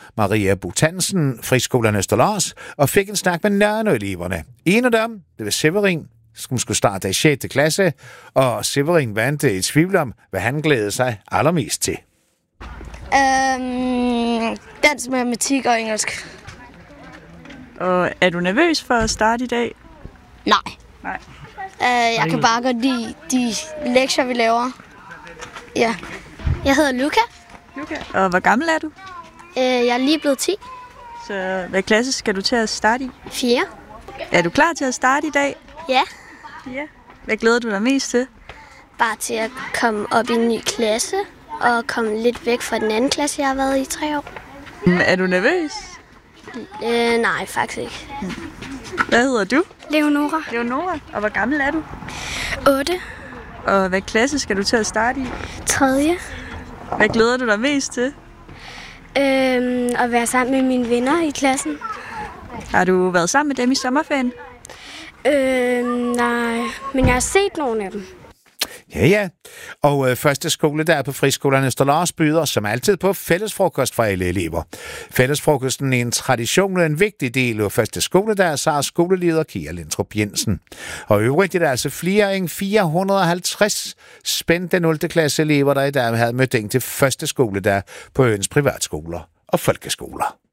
Maria Butansen, friskolen Østerlars, og fik en snak med Nørre-eleverne. En af dem, det var Severin, som skulle starte i 6. klasse, og Severin vandt i tvivl om, hvad han glædede sig allermest til. Dansk, matematik og engelsk. Og er du nervøs for at starte i dag? Nej. Jeg kan bare godt lide de lektier, vi laver. Ja. Jeg hedder Luca. Og hvor gammel er du? Jeg er lige blevet 10. Så hvad klasse skal du til at starte i? 4. Er du klar til at starte i dag? Ja. Hvad glæder du dig mest til? Bare til at komme op i en ny klasse og komme lidt væk fra den anden klasse, jeg har været i 3 år. Er du nervøs? Nej, faktisk ikke. Hvad hedder du? Leonora. Og hvor gammel er du? 8. Og hvad klasse skal du til at starte i? 3. Hvad glæder du dig mest til? At være sammen med mine venner i klassen. Har du været sammen med dem i sommerferien? Nej, men jeg har set nogle af dem. Ja. Og første skole, der er på friskolen Østerlars, byder som altid på fællesfrokost for alle elever. Fællesfrokosten er en tradition og en vigtig del af første skole, der er skoleleder Kia Lindrup Jensen. Og i øvrigt er der altså flere end 450 spændte 0. klasse elever, der i dag havde mødt ind til første skole, der på øens privatskoler og folkeskoler.